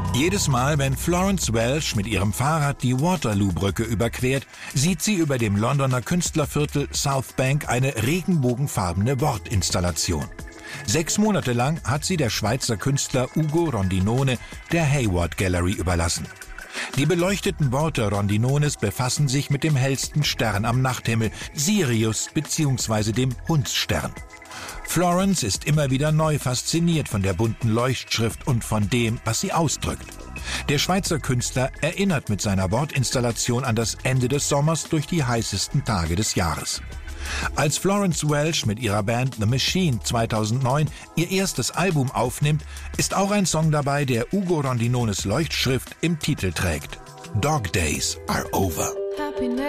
Jedes Mal, wenn Florence Welch mit ihrem Fahrrad die Waterloo-Brücke überquert, sieht sie über dem Londoner Künstlerviertel South Bank eine regenbogenfarbene Wortinstallation. 6 Monate lang hat sie der Schweizer Künstler Ugo Rondinone der Hayward Gallery überlassen. Die beleuchteten Worte Rondinones befassen sich mit dem hellsten Stern am Nachthimmel, Sirius bzw. dem Hundsstern. Florence ist immer wieder neu fasziniert von der bunten Leuchtschrift und von dem, was sie ausdrückt. Der Schweizer Künstler erinnert mit seiner Wortinstallation an das Ende des Sommers durch die heißesten Tage des Jahres. Als Florence Welch mit ihrer Band The Machine 2009 ihr erstes Album aufnimmt, ist auch ein Song dabei, der Ugo Rondinones Leuchtschrift im Titel trägt. Dog Days are over.